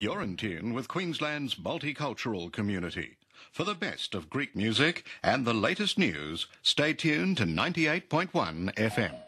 You're in tune with Queensland's multicultural community. For the best of Greek music and the latest news, stay tuned to 98.1 FM.